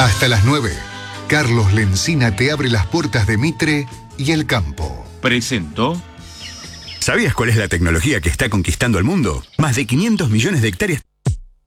Hasta las 9, Carlos Lencina te abre las puertas de Mitre y el campo. Presentó. ¿Sabías cuál es la tecnología que está conquistando el mundo? Más de 500 millones de hectáreas.